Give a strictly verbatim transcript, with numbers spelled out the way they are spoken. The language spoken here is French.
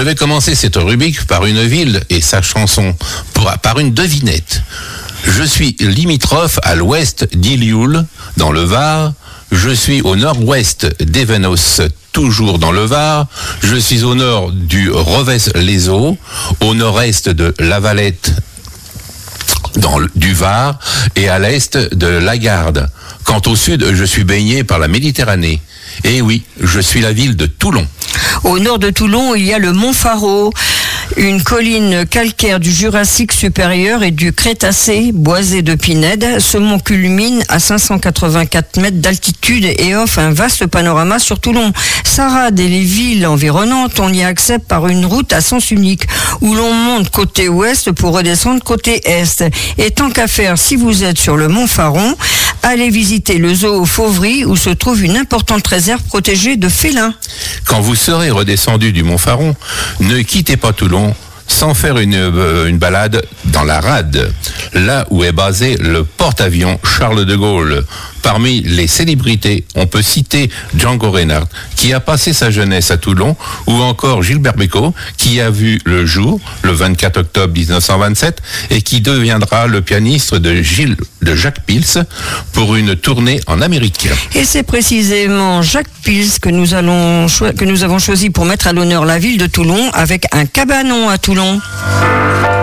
vais commencer cette rubrique par une ville et sa chanson, pour, par une devinette. Je suis limitrophe à l'ouest d'Illioul, dans le Var. Je suis au nord-ouest d'Evenos, toujours dans le Var. Je suis au nord du Revès-les-Eaux, au nord-est de Lavalette, dans le, du Var, et à l'est de Lagarde. Quant au sud, je suis baigné par la Méditerranée. Et oui, je suis la ville de Toulon. Au nord de Toulon, il y a le Mont Faro, une colline calcaire du Jurassique supérieur et du Crétacé, boisée de pinèdes. Ce mont culmine à cinq cent quatre-vingt-quatre mètres d'altitude et offre un vaste panorama sur Toulon. Sarade et les villes environnantes, on y accède par une route à sens unique, où l'on monte côté ouest pour redescendre côté est. Et tant qu'à faire, si vous êtes sur le Mont Faron, allez visiter le zoo Fauvry, où se trouve une importante réserve protégée de félins. Quand vous serez redescendu du Mont Faron, ne quittez pas Toulon sans faire une, euh, une balade dans la rade, là où est basé le porte-avions Charles de Gaulle. Parmi les célébrités, on peut citer Django Reinhardt, qui a passé sa jeunesse à Toulon, ou encore Gilbert Bécaud, qui a vu le jour, le vingt-quatre octobre dix-neuf cent vingt-sept, et qui deviendra le pianiste de, Gilles, de Jacques Pils pour une tournée en Amérique. Et c'est précisément Jacques Pils que nous, allons cho- que nous avons choisi pour mettre à l'honneur la ville de Toulon, avec un cabanon à Toulon.